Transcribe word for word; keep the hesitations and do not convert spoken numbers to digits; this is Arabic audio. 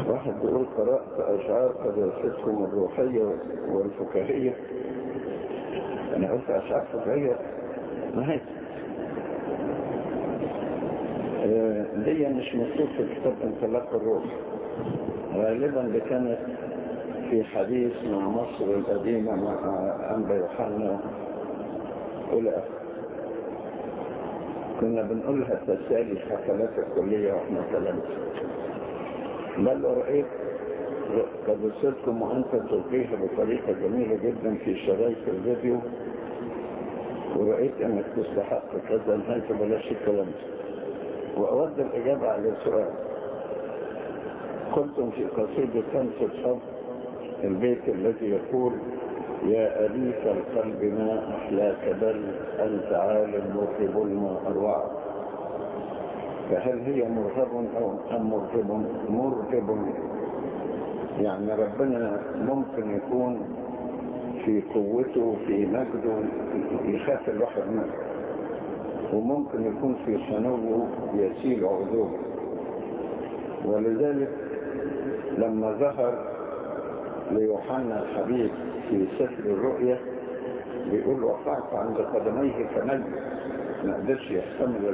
واحد بيقول قرأت أشعار قداستكم الروحية والفكاهية. أنا قلت أشعار فكاهية ما هي دي مش مكتوب في كتاب انطلاق الروح، غالبا دي كانت في حديث مع مصر القديمة مع أنبا يوحنا أولى، كنا بنقولها تسالي حفلات الكلية واحنا ثلاثة. بل رأيت قداستكم وأنت تلقيها بطريقة جميلة جدا في شرايط الفيديو، ورأيت أنك تستحق كذا، نهاية بلاش الكلام. وأود الإجابة على السؤال. قلتم في قصيدة كنز الحب البيت الذي يقول يا أليف القلب ما أحلاك بل أنت عالم مرغب ما أروعك، فهل هي مرغب أو أم مرغب؟ مرغب يعني ربنا ممكن يكون في قوته في مجده يخاف الواحد منه، وممكن يكون في سنوه يسيل عذوبه. ولذلك لما ظهر ليوحنا الحبيب في سفر الرؤيا بيقول وقعت عند قدميه كمجد، ما قدرش يحتمل